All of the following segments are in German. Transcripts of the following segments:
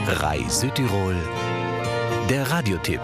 RAI Südtirol, der Radiotipp.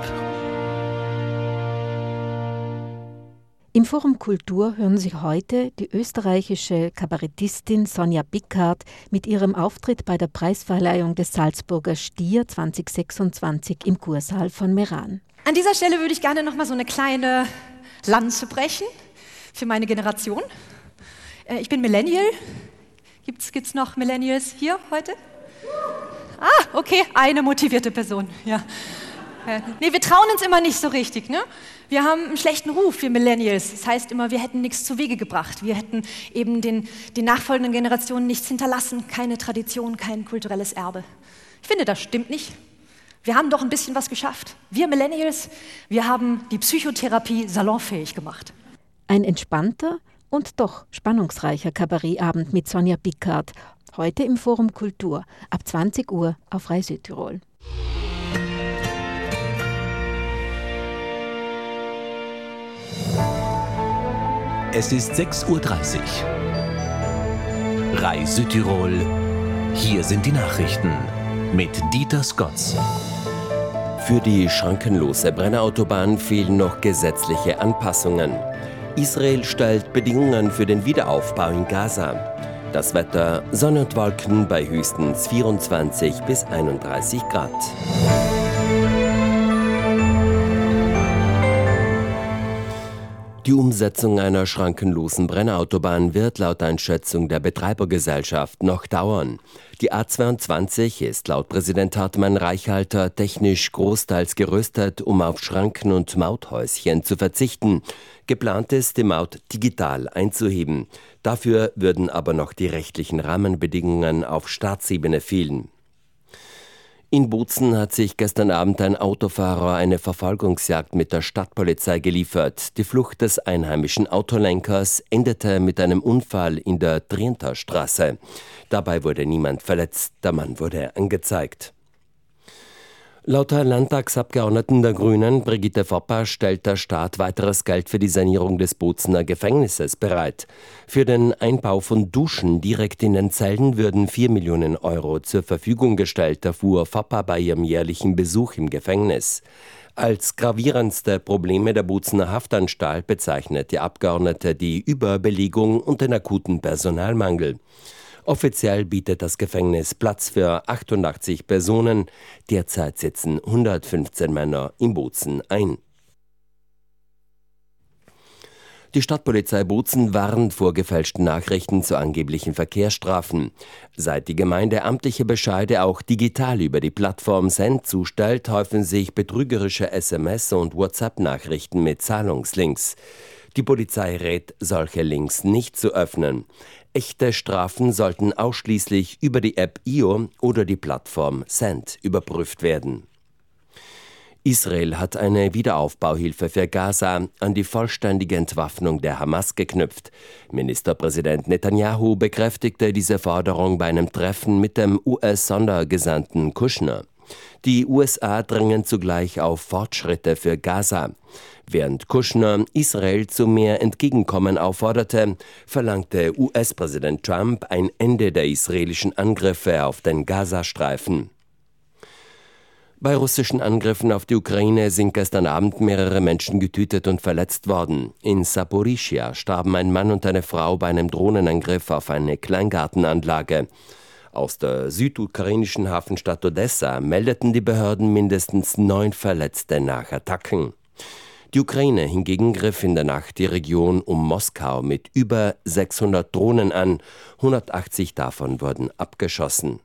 Im Forum Kultur hören Sie heute die österreichische Kabarettistin Sonja Bickhardt mit ihrem Auftritt bei der Preisverleihung des Salzburger Stier 2026 im Kursaal von Meran. An dieser Stelle würde ich gerne noch mal so eine kleine Lanze brechen für meine Generation. Ich bin Millennial. Gibt's noch Millennials hier heute? Okay, eine motivierte Person, ja. Nee, wir trauen uns immer nicht so richtig, ne? Wir haben einen schlechten Ruf, wir Millennials. Das heißt immer, wir hätten nichts zu Wege gebracht. Wir hätten eben den nachfolgenden Generationen nichts hinterlassen, keine Tradition, kein kulturelles Erbe. Ich finde, das stimmt nicht. Wir haben doch ein bisschen was geschafft. Wir Millennials, wir haben die Psychotherapie salonfähig gemacht. Ein entspannter und doch spannungsreicher Kabarettabend mit Sonja Bickhardt. Heute im Forum Kultur, ab 20 Uhr auf RAI Südtirol. Es ist 6:30 Uhr. RAI Südtirol, hier sind die Nachrichten mit Dieter Scotts. Für die schrankenlose Brennerautobahn fehlen noch gesetzliche Anpassungen. Israel stellt Bedingungen für den Wiederaufbau in Gaza. Das Wetter: Sonne und Wolken bei höchstens 24 bis 31 Grad. Die Umsetzung einer schrankenlosen Brennerautobahn wird laut Einschätzung der Betreibergesellschaft noch dauern. Die A22 ist laut Präsident Hartmann-Reichhalter technisch großteils gerüstet, um auf Schranken und Mauthäuschen zu verzichten. Geplant ist, die Maut digital einzuheben. Dafür würden aber noch die rechtlichen Rahmenbedingungen auf Staatsebene fehlen. In Bozen hat sich gestern Abend ein Autofahrer eine Verfolgungsjagd mit der Stadtpolizei geliefert. Die Flucht des einheimischen Autolenkers endete mit einem Unfall in der Trienter Straße. Dabei wurde niemand verletzt, der Mann wurde angezeigt. Laut der Landtagsabgeordneten der Grünen, Brigitte Fopper, stellt der Staat weiteres Geld für die Sanierung des Bozener Gefängnisses bereit. Für den Einbau von Duschen direkt in den Zellen würden 4 Millionen Euro zur Verfügung gestellt, erfuhr Fopper bei ihrem jährlichen Besuch im Gefängnis. Als gravierendste Probleme der Bozener Haftanstalt bezeichnet die Abgeordnete die Überbelegung und den akuten Personalmangel. Offiziell bietet das Gefängnis Platz für 88 Personen. Derzeit sitzen 115 Männer in Bozen ein. Die Stadtpolizei Bozen warnt vor gefälschten Nachrichten zu angeblichen Verkehrsstrafen. Seit die Gemeinde amtliche Bescheide auch digital über die Plattform Send zustellt, häufen sich betrügerische SMS- und WhatsApp-Nachrichten mit Zahlungslinks. Die Polizei rät, solche Links nicht zu öffnen. Echte Strafen sollten ausschließlich über die App IO oder die Plattform Send überprüft werden. Israel hat eine Wiederaufbauhilfe für Gaza an die vollständige Entwaffnung der Hamas geknüpft. Ministerpräsident Netanyahu bekräftigte diese Forderung bei einem Treffen mit dem US-Sondergesandten Kushner. Die USA drängen zugleich auf Fortschritte für Gaza. Während Kushner Israel zu mehr Entgegenkommen aufforderte, verlangte US-Präsident Trump ein Ende der israelischen Angriffe auf den Gazastreifen. Bei russischen Angriffen auf die Ukraine sind gestern Abend mehrere Menschen getötet und verletzt worden. In Saporischschja starben ein Mann und eine Frau bei einem Drohnenangriff auf eine Kleingartenanlage. Aus der südukrainischen Hafenstadt Odessa meldeten die Behörden mindestens 9 Verletzte nach Attacken. Die Ukraine hingegen griff in der Nacht die Region um Moskau mit über 600 Drohnen an. 180 davon wurden abgeschossen.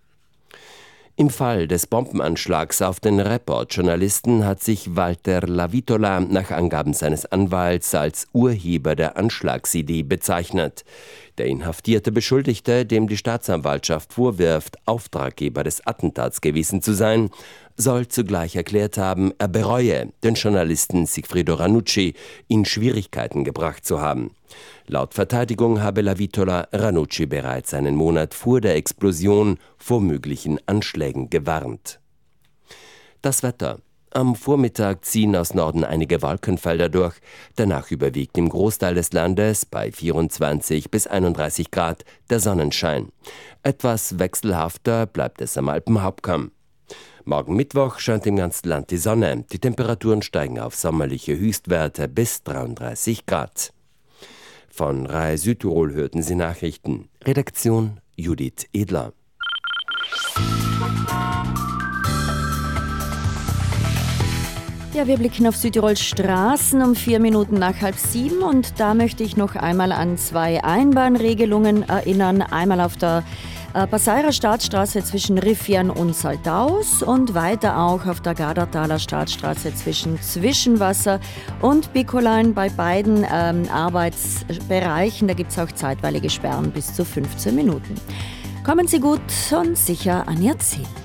Im Fall des Bombenanschlags auf den Report-Journalisten hat sich Walter Lavitola nach Angaben seines Anwalts als Urheber der Anschlagsidee bezeichnet. Der inhaftierte Beschuldigte, dem die Staatsanwaltschaft vorwirft, Auftraggeber des Attentats gewesen zu sein, soll zugleich erklärt haben, er bereue, den Journalisten Sigfrido Ranucci in Schwierigkeiten gebracht zu haben. Laut Verteidigung habe Lavitola Ranucci bereits einen Monat vor der Explosion vor möglichen Anschlägen gewarnt. Das Wetter. Am Vormittag ziehen aus Norden einige Wolkenfelder durch. Danach überwiegt im Großteil des Landes bei 24 bis 31 Grad der Sonnenschein. Etwas wechselhafter bleibt es am Alpenhauptkamm. Morgen Mittwoch scheint im ganzen Land die Sonne. Die Temperaturen steigen auf sommerliche Höchstwerte bis 33 Grad. Von Rai Südtirol hörten Sie Nachrichten. Redaktion Judith Edler. Ja, wir blicken auf Südtirols Straßen um 4 Minuten nach 6:30 und da möchte ich noch einmal an 2 Einbahnregelungen erinnern. Einmal auf der Passairer Staatsstraße zwischen Riffian und Saldaus und weiter auch auf der Gardertaler Staatsstraße zwischen Zwischenwasser und Bikolein. Bei beiden Arbeitsbereichen, da gibt es auch zeitweilige Sperren bis zu 15 Minuten. Kommen Sie gut und sicher an Ihr Ziel.